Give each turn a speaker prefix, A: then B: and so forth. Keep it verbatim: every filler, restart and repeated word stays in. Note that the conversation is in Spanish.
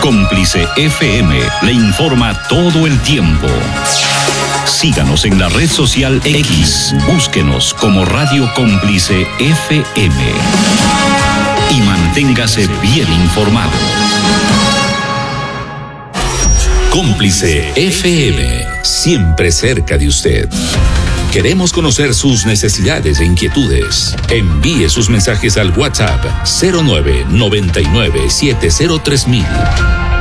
A: Cómplice F M le informa todo el tiempo. Síganos en la red social X, búsquenos como Radio Cómplice F M y manténgase bien informado. Cómplice F M, siempre cerca de usted. Queremos conocer sus necesidades e inquietudes. Envíe sus mensajes al WhatsApp cero nueve noventa y nueve setenta tres mil.